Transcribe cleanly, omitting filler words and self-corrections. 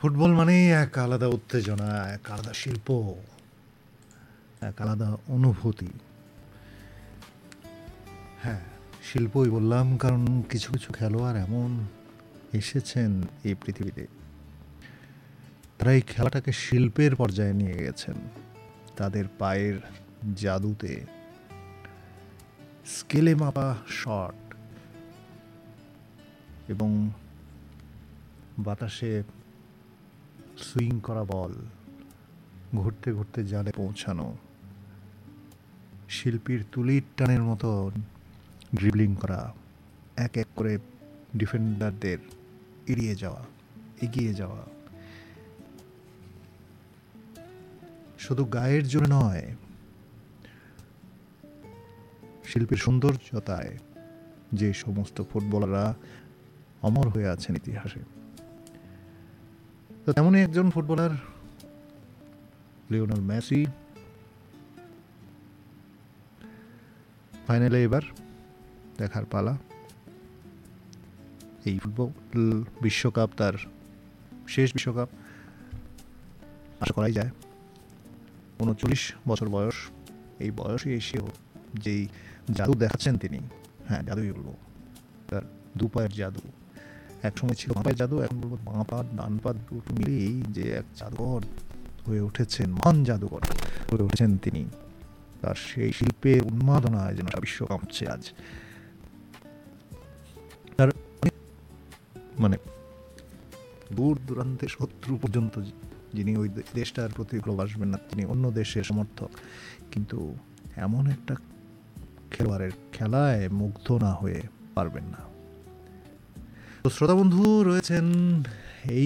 Football মানেই এক আলাদা উত্তেজনা, এক আলাদা শিল্প, এক আলাদা অনুভূতি। হ্যাঁ, শিল্পই বললাম কারণ কিছু কিছু খেলোয়াড় এমন এসেছেন এই পৃথিবীতে, তারা এই খেলাটাকে শিল্পের পর্যায়ে নিয়ে গেছেন। তাদের পায়ের জাদুতে, স্কেলে মাপা শট এবং বাতাসে সুইং করা বল, ঘুরতে ঘুরতে জালে পৌঁছানো, শিল্পীর তুলির টানের মতো ড্রিবলিং করা, এক এক করে ডিফেন্ডারদের এড়িয়ে যাওয়া, এগিয়ে যাওয়া, শুধু গায়ের জোরে নয়, শিল্পীর সৌন্দর্যতায় যে সমস্ত ফুটবলাররা অমর হয়ে আছেন ইতিহাসে। তো তেমনই একজন ফুটবলার লিওনেল মেসি। ফাইনালে এবার দেখার পালা। এই ফুটবল বিশ্বকাপ তার শেষ বিশ্বকাপ আশা করাই যায়। 39 বছর বয়স, এই বয়সে এসেও যেই জাদু দেখাচ্ছেন তিনি, হ্যাঁ জাদুই বলবো, তার দু পায়ের জাদু। এক সময় ছিল বাঁ পায়ের জাদু, এখন বলবো বাঁ পা ডান পা দুটো মিলেই যে এক জাদুকর হয়ে উঠেছেন, মহান জাদুকর হয়ে উঠেছেন তিনি। তার সেই শিল্পের উন্মাদনায় যেন বিশ্ব কাঁপছে আজ। তার মানে দূর দূরান্তের শত্রু পর্যন্ত, যিনি ওই দেশটার প্রতি ভালোবাসবেন না, তিনি অন্য দেশের সমর্থক, কিন্তু এমন একটা খেলোয়াড়ের খেলায় মুগ্ধ না হয়ে পারবেন না। তো শ্রোতা বন্ধু রয়েছেন